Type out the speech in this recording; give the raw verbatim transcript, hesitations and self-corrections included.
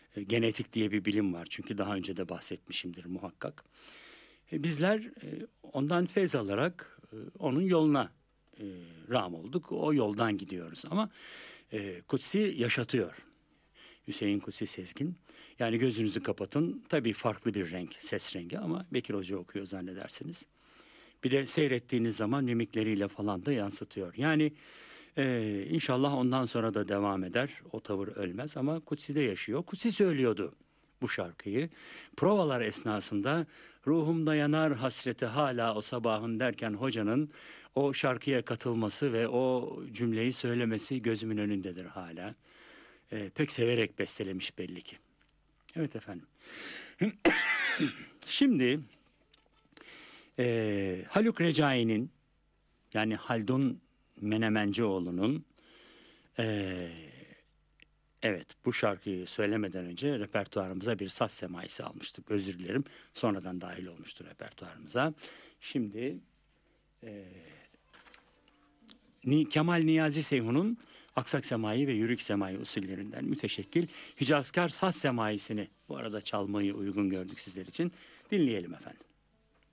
E, genetik diye bir bilim var çünkü daha önce de bahsetmişimdir muhakkak. E, bizler e, ondan feyz alarak e, onun yoluna e, rağm olduk. O yoldan gidiyoruz ama e, Kutsi yaşatıyor. Hüseyin Kutsi Sezgin. Yani gözünüzü kapatın. Tabii farklı bir renk, ses rengi ama Bekir Hoca okuyor zannedersiniz. Bir de seyrettiğiniz zaman mimikleriyle falan da yansıtıyor. Yani e, inşallah ondan sonra da devam eder. O tavır ölmez ama Kutsi'de yaşıyor. Kutsi söylüyordu bu şarkıyı. Provalar esnasında ruhumda yanar hasreti hala o sabahın derken hocanın o şarkıya katılması ve o cümleyi söylemesi gözümün önündedir hala. E, pek severek bestelemiş belli ki. Evet efendim. Şimdi e, Haluk Recai'nin yani Haldun Menemencioğlu'nun e, evet bu şarkıyı söylemeden önce repertuarımıza bir saz semaisi almıştık. Özür dilerim. Sonradan dahil olmuştu repertuarımıza. Şimdi e, Ni, Kemal Niyazi Seyhun'un aksak semai ve yürük semai usullerinden müteşekkil Hicazkar saz semaisini bu arada çalmayı uygun gördük sizler için. Dinleyelim efendim.